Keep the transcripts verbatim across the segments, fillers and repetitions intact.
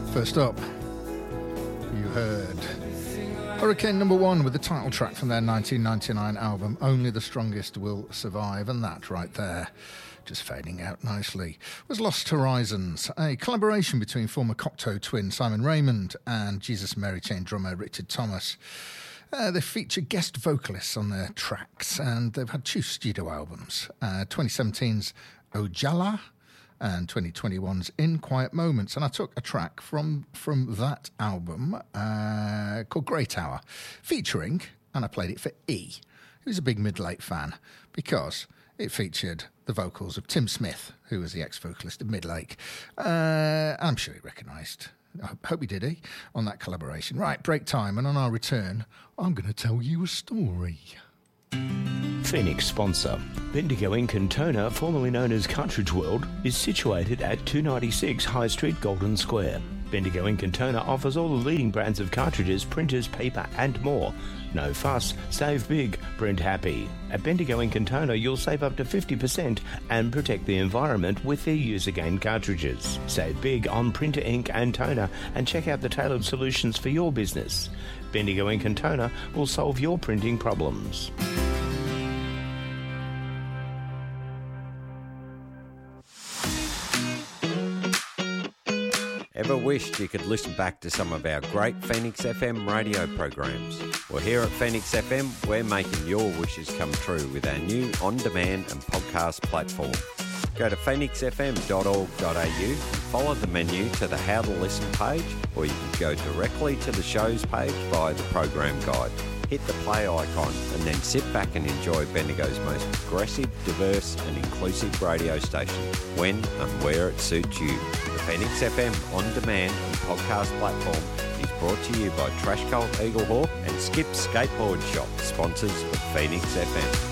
First up, you heard Hurricane Number One with the title track from their nineteen ninety-nine album Only the Strongest Will Survive, and that right there, just fading out nicely, was Lost Horizons, a collaboration between former Cocteau twin Simon Raymond and Jesus and Mary Chain drummer Richard Thomas. Uh, they feature guest vocalists on their tracks, and they've had two studio albums, uh, twenty seventeen's Ojala and twenty twenty-one's In Quiet Moments. And I took a track from from that album uh, called Great Hour, featuring, and I played it for E, who's a big Midlake fan, because it featured the vocals of Tim Smith, who was the ex-vocalist of Midlake. Uh, I'm sure he recognised, I hope he did, he, on that collaboration. Right, break time, and on our return, I'm going to tell you a story. Phoenix sponsor. Bendigo Ink and Toner, formerly known as Cartridge World, is situated at two ninety-six High Street, Golden Square. Bendigo Ink and Toner offers all the leading brands of cartridges, printers, paper and more. No fuss, save big, print happy. At Bendigo Ink and Toner, you'll save up to fifty percent and protect the environment with their use-again cartridges. Save big on printer ink and toner and check out the tailored solutions for your business. Bendigo Ink and Toner will solve your printing problems. Ever wished you could listen back to some of our great Phoenix F M radio programs? Well, here at Phoenix F M, we're making your wishes come true with our new on-demand and podcast platform. Go to phoenix f m dot org dot a u and follow the menu to the How to Listen page, or you can go directly to the shows page via the program guide. Hit the play icon and then sit back and enjoy Bendigo's most progressive, diverse and inclusive radio station, when and where it suits you. The Phoenix F M on-demand and podcast platform is brought to you by Trash Cult Eaglehawk and Skip Skateboard Shop, sponsors of Phoenix F M.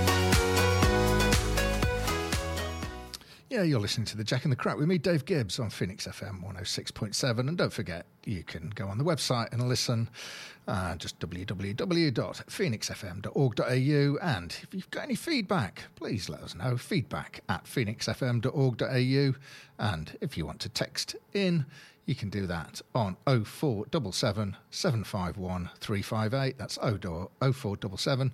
Yeah, you're listening to the Jack and the Crack with me, Dave Gibbs, on Phoenix F M one oh six point seven. And don't forget, you can go on the website and listen, uh, just w w w dot phoenix f m dot org dot a u. And if you've got any feedback, please let us know. Feedback at phoenix f m dot org dot a u. And if you want to text in, you can do that on oh four seven seven, seven five one, three five eight. That's oh four seven seven,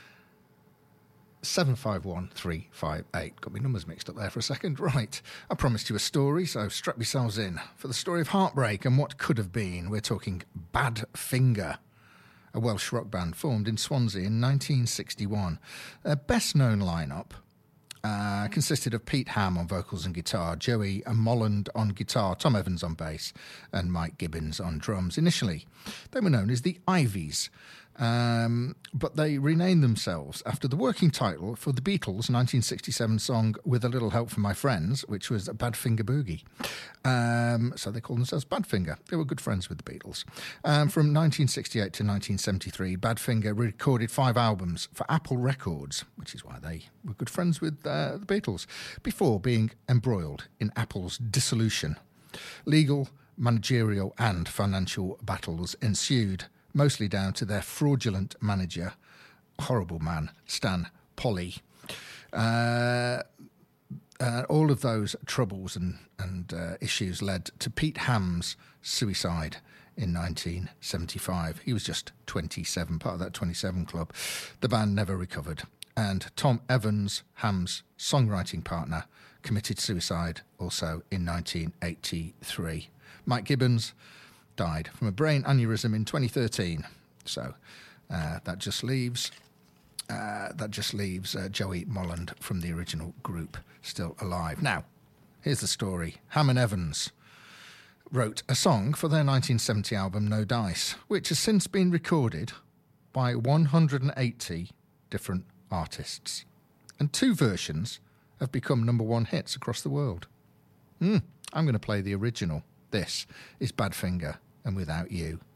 seven five one, three five eight. Got my numbers mixed up there for a second. Right, I promised you a story, so strap yourselves in for the story of heartbreak and what could have been. We're talking Badfinger, a Welsh rock band formed in Swansea in nineteen sixty-one. Their best-known lineup uh, consisted of Pete Ham on vocals and guitar, Joey Molland on guitar, Tom Evans on bass, and Mike Gibbons on drums. Initially, they were known as the Ivies, Um, but they renamed themselves after the working title for the Beatles' nineteen sixty-seven song With a Little Help from My Friends, which was Badfinger Boogie. Um, so they called themselves Badfinger. They were good friends with the Beatles. Um, from nineteen sixty-eight to nineteen seventy-three, Badfinger recorded five albums for Apple Records, which is why they were good friends with uh, the Beatles, before being embroiled in Apple's dissolution. Legal, managerial and financial battles ensued, mostly down to their fraudulent manager, horrible man, Stan Polly. Uh, uh, all of those troubles and, and uh, issues led to Pete Ham's suicide in nineteen seventy-five. He was just twenty-seven, part of that twenty-seven club. The band never recovered. And Tom Evans, Ham's songwriting partner, committed suicide also in nineteen eighty-three. Mike Gibbons died from a brain aneurysm in twenty thirteen. So uh, that just leaves uh, that just leaves uh, Joey Molland from the original group still alive. Now, here's the story. Ham and Evans wrote a song for their nineteen seventy album No Dice, which has since been recorded by one hundred eighty different artists. And two versions have become number one hits across the world. Mm, I'm going to play the original. This is Badfinger and Without You.